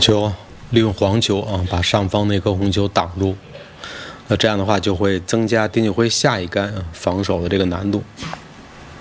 就利用黄球啊，把上方那颗红球挡住。那这样的话，就会增加丁俊晖下一杆防守的这个难度。